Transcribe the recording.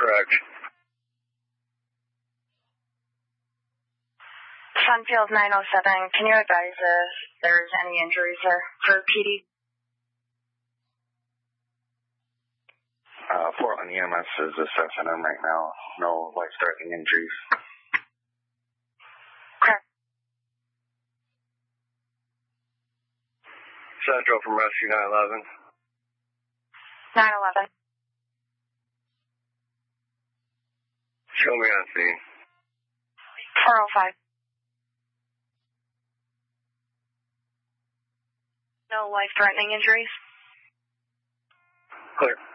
correct. Sunfield 907, can you advise if there's any injuries there for PD? Portland EMS is assessing him right now. No life-threatening injuries. Correct. Central from Rescue 911. 911. Show me on scene. 405. No life-threatening injuries? Clear.